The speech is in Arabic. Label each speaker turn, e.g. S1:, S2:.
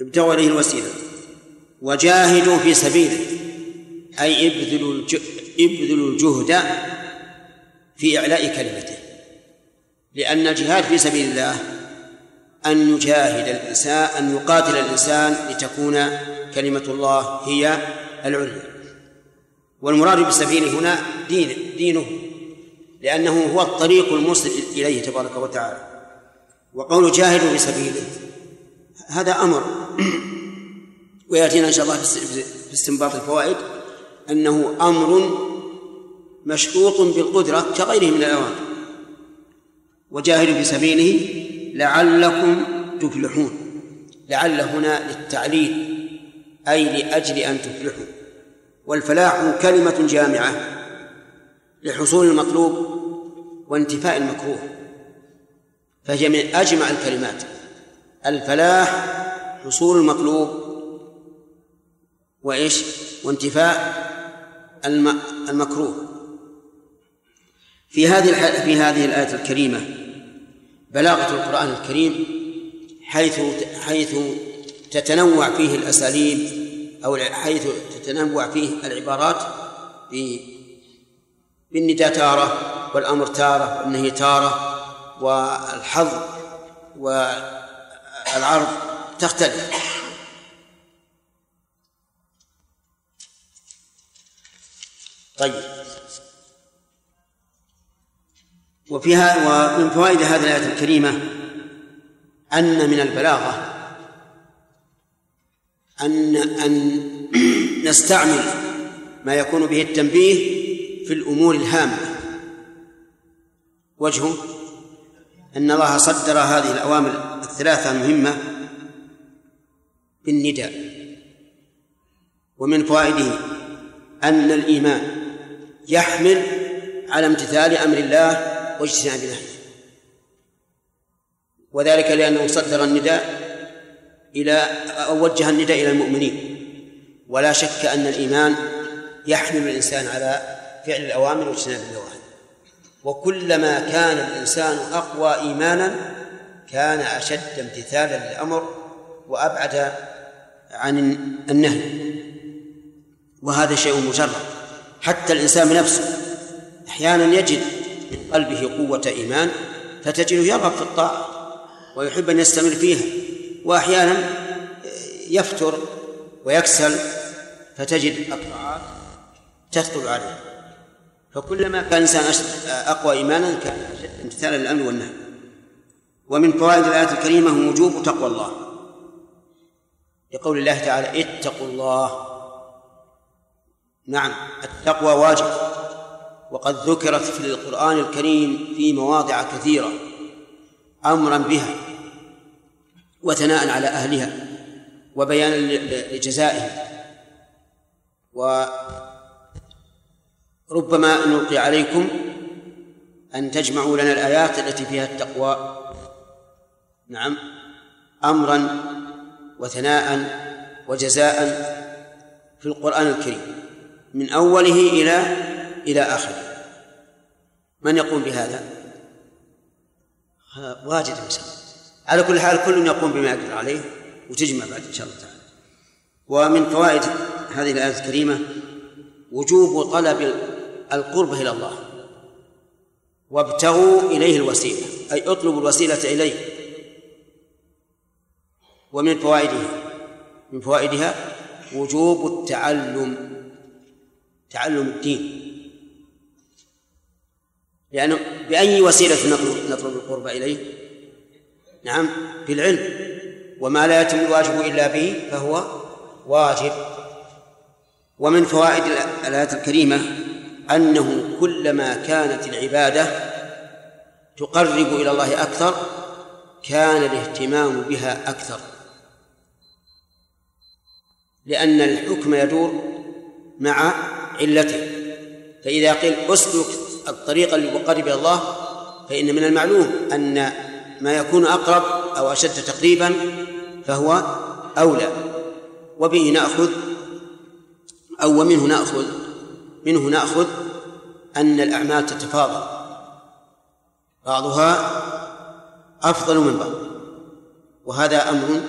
S1: ابتغوا إليه الوسيلة وجاهدوا في سبيله، أي ابذلوا الجهد في إعلاء كلمته، لأن الجهاد في سبيل الله أن يجاهد الإنسان، أن يقاتل الإنسان لتكون كلمة الله هي العليا. والمراد بسبيله هنا دينه، لأنه هو الطريق الموصل إليه تبارك وتعالى. وقول جاهدوا في سبيله هذا أمر، ويأتينا إن شاء الله في استنباط الفوائد أنه أمر مشروط بالقدرة كغيره من الأوامر. وجاهدوا في سبيله لعلكم تفلحون، لعل هنا للتعليل أي لأجل أن تفلحوا. والفلاح كلمة جامعة لحصول المطلوب وانتفاء المكروه، فهي من أجمع الكلمات. الفلاح حصول المطلوب وانتفاء المكروه. في هذه الآية الكريمة بلاغة القرآن الكريم، حيث تتنوع فيه الأساليب أو حيث تتنوع فيه العبارات بالنداء تارة، والأمر تارة، والنهي تارة، والحظ والعرض تختلف. طيب، ومن فوائد هذه الآية الكريمة أن من البلاغة أن نستعمل ما يكون به التنبيه في الأمور الهامة. وجهه أن الله صدر هذه الأوامر الثلاثة المهمة بالنداء. ومن فوائده أن الإيمان يحمل على امتثال أمر الله واجتناب نهيه، وذلك لأنه صدر النداء أو وجه النداء إلى المؤمنين. ولا شك أن الإيمان يحمل الإنسان على فعل الأوامر واجتناب النواهي، وكلما كان الإنسان أقوى إيمانا كان أشد امتثالا للأمر وأبعد عن النهي. وهذا شيء مجرد، حتى الإنسان بنفسه أحيانا يجد من قلبه قوة إيمان فتجده يرغب في الطاعة ويحب أن يستمر فيها، وأحيانا يفتر ويكسل فتجد الطاعات تثقل عليه. فكلما كان الإنسان أقوى إيمانا كان امتثالا للأمر والنهي. ومن فوائد الآية الكريمة وجوب تقوى الله، لقول الله تعالى اتقوا الله. نعم، التقوى واجب، وقد ذكرت في القرآن الكريم في مواضع كثيرة أمرا بها وثناء على أهلها وبيانا لجزائهم. وربما نلقي عليكم أن تجمعوا لنا الآيات التي فيها التقوى، نعم، أمرا وثناء وجزاء في القرآن الكريم من أوله إلى آخره. من يقوم بهذا؟ واجد مثلا. على كل حال كل يقوم بما يقدر عليه، وتجمع بعد إن شاء الله تعالى. ومن فوائد هذه الآية الكريمة وجوب طلب القرب إلى الله، وابتغوا إليه الوسيلة، أي اطلبوا الوسيلة إليه. ومن فوائدها وجوب تعلم الدين، لأنه بأي وسيلة نطلب القرب إليه؟ نعم، بالعلم، وما لا يتم الواجب إلا به فهو واجب. ومن فوائد الآية الكريمة أنه كلما كانت العبادة تقرب إلى الله أكثر كان الاهتمام بها أكثر، لأن الحكم يدور مع علته. فإذا قيل أسلك الطريق المقرب إلى الله فإن من المعلوم أن ما يكون أقرب أو أشد تقريبا فهو أولى. وبه نأخذ أو منه نأخذ أن الأعمال تتفاضل، بعضها أفضل من بعض، وهذا أمر